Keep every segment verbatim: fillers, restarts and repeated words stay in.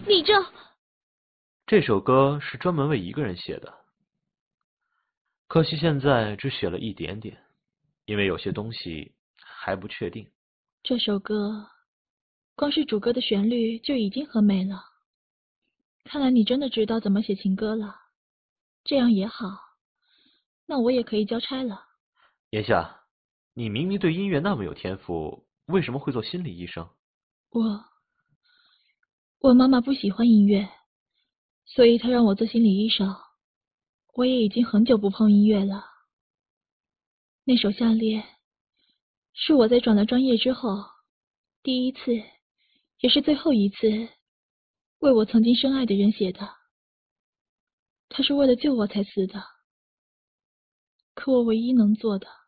你这…… 这首歌是专门为一个人写的，可惜现在只写了一点点，因为有些东西还不确定。 这首歌，光是主歌的旋律就已经很美了。看来你真的知道怎么写情歌了，这样也好，那我也可以交差了。 言夏，你明明对音乐那么有天赋，为什么会做心理医生？ 我……我妈妈不喜欢音乐，所以她让我做心理医生。我也已经很久不碰音乐了。那首《夏恋》是我在转了专业之后第一次，也是最后一次为我曾经深爱的人写的。他是为了救我才死的，可我唯一能做的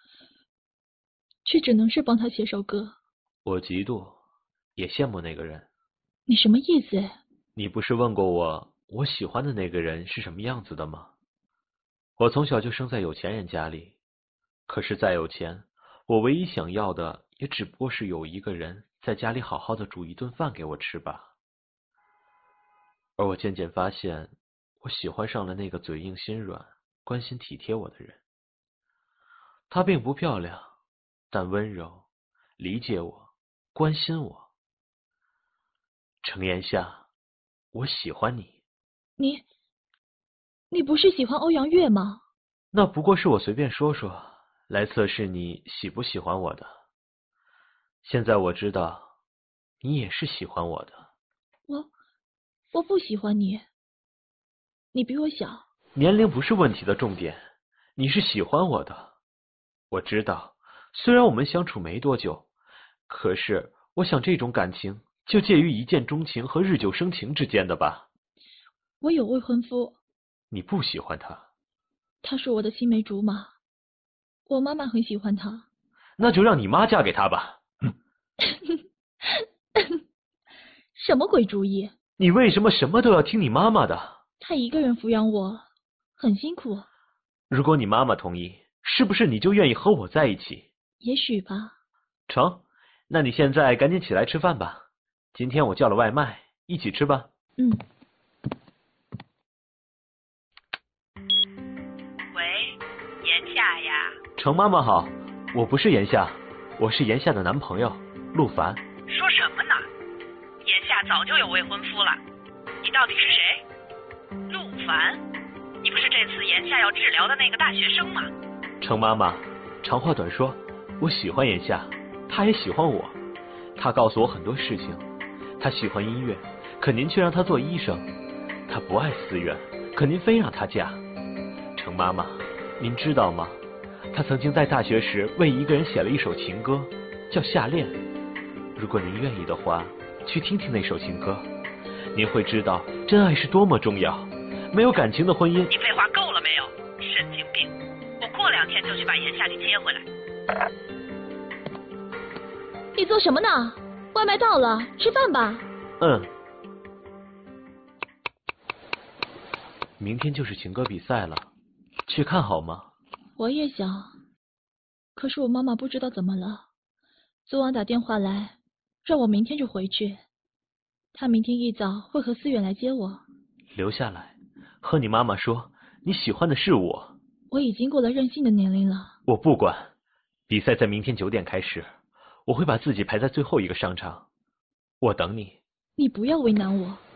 却只能是帮他写首歌。 我嫉妒，也羡慕那个人。 你什么意思？ 你不是问过我，我喜欢的那个人是什么样子的吗？我从小就生在有钱人家里，可是再有钱，我唯一想要的也只不过是有一个人在家里好好的煮一顿饭给我吃吧。而我渐渐发现，我喜欢上了那个嘴硬心软、关心体贴我的人。她并不漂亮，但温柔，理解我，关心我。程言夏，我喜欢你。 你……你不是喜欢欧阳月吗？ 那不过是我随便说说，来测试你喜不喜欢我的。现在我知道，你也是喜欢我的。 我……我不喜欢你。你比我小。 年龄不是问题的重点，你是喜欢我的。我知道，虽然我们相处没多久，可是我想这种感情就介于一见钟情和日久生情之间的吧。 我有未婚夫。 你不喜欢他？ 他是我的青梅竹马，我妈妈很喜欢他。 那就让你妈嫁给他吧。 什么鬼主意？ 你为什么什么都要听你妈妈的？ 她一个人抚养我，很辛苦。 如果你妈妈同意，是不是你就愿意和我在一起？ 也许吧。 成，那你现在赶紧起来吃饭吧。今天我叫了外卖，一起吃吧。 嗯。 喂，言夏呀。 程妈妈好，我不是言夏，我是言夏的男朋友陆凡。 说什么呢？言夏早就有未婚夫了，你到底是谁？陆凡，你不是这次言夏要治疗的那个大学生吗？ 程妈妈，长话短说，我喜欢言夏，他也喜欢我。他告诉我很多事情，他喜欢音乐，可您却让他做医生；他不爱思远，可您非让他嫁。程妈妈，您知道吗？他曾经在大学时为一个人写了一首情歌，叫《夏恋》。如果您愿意的话，去听听那首情歌，您会知道真爱是多么重要。没有感情的婚姻…… 你废话够了没有？神经病！我过两天就去把言夏给接回来。 你做什么呢？外卖到了，吃饭吧。 嗯。明天就是情歌比赛了，去看好吗？ 我也想，可是我妈妈不知道怎么了，昨晚打电话来，让我明天就回去。她明天一早会和思远来接我。 留下来，和你妈妈说，你喜欢的是我。 我已经过了任性的年龄了。 我不管，比赛在明天九点开始，我会把自己排在最后一个上场。我等你。 你不要为难我。